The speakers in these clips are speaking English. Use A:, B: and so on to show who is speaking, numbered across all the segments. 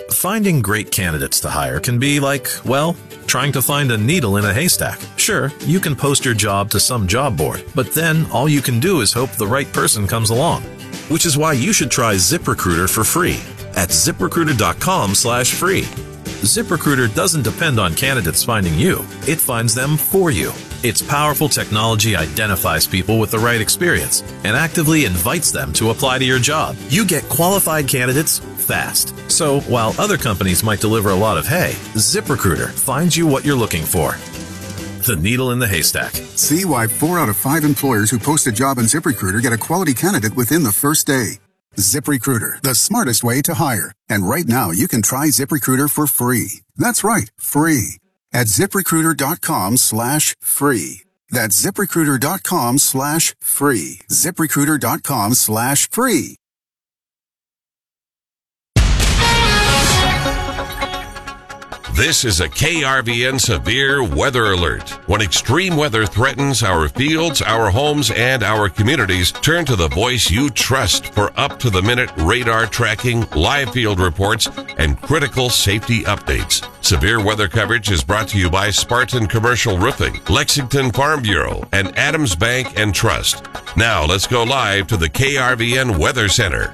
A: Finding great candidates to hire can be like, well, trying to find a needle in a haystack. Sure, you can post your job to some job board, but then all you can do is hope the right person comes along. Which is why you should try ZipRecruiter for free at ZipRecruiter.com/free. ZipRecruiter doesn't depend on candidates finding you. It finds them for you. Its powerful technology identifies people with the right experience and actively invites them to apply to your job. You get qualified candidates fast. So while other companies might deliver a lot of hay, ZipRecruiter finds you what you're looking for. The needle in the haystack.
B: See why 4 out of 5 employers who post a job on ZipRecruiter get a quality candidate within the first day. ZipRecruiter, the smartest way to hire. And right now, you can try ZipRecruiter for free. That's right, free. At ZipRecruiter.com/free. That's ZipRecruiter.com/free. ZipRecruiter.com/free.
C: This is a KRVN severe weather alert. When extreme weather threatens our fields, our homes, and our communities, turn to the voice you trust for up-to-the-minute radar tracking, live field reports, and critical safety updates. Severe weather coverage is brought to you by Spartan Commercial Roofing, Lexington Farm Bureau, and Adams Bank and Trust. Now let's go live to the KRVN Weather Center.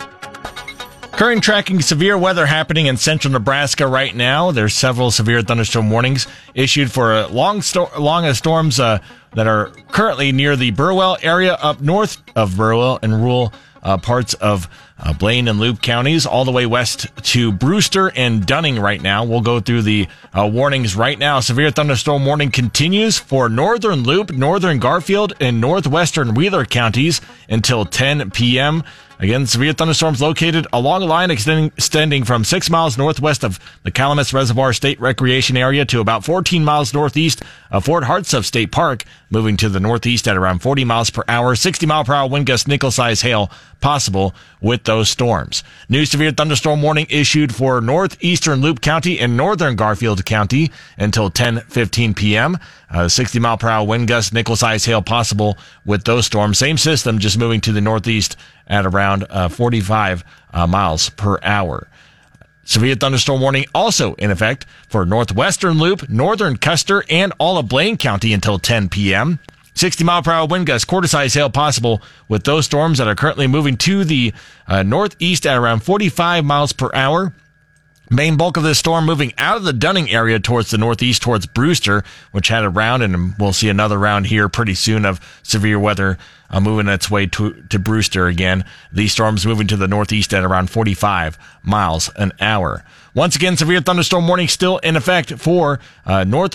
D: Current tracking severe weather happening in central Nebraska right now. There's several severe thunderstorm warnings issued for long storms that are currently near the Burwell area up north of Burwell and rural parts of Blaine and Loup counties, all the way west to Brewster and Dunning right now. We'll go through the warnings right now. Severe thunderstorm warning continues for northern Loup, northern Garfield, and northwestern Wheeler counties until 10 p.m. Again, severe thunderstorms located along a line extending from 6 miles northwest of the Calumet Reservoir State Recreation Area to about 14 miles northeast of Fort Hartsuff State Park, moving to the northeast at around 40 miles per hour, 60-mile-per-hour wind gust, nickel-size hail possible with those storms. New severe thunderstorm warning issued for northeastern Loup County and northern Garfield County until 10:15 p.m. 60-mile-per-hour wind gust, nickel-size hail possible with those storms. Same system, just moving to the northeast at around 45 miles per hour. Severe thunderstorm warning also in effect for northwestern Loup, northern Custer, and all of Blaine County until 10 p.m. 60-mile-per-hour wind gusts, quarter-size hail possible with those storms that are currently moving to the northeast at around 45 miles per hour. Main bulk of this storm moving out of the Dunning area towards the northeast, towards Brewster, which had a round, and we'll see another round here pretty soon of severe weather moving its way to Brewster again. These storms moving to the northeast at around 45 miles an hour. Once again, severe thunderstorm warning still in effect for north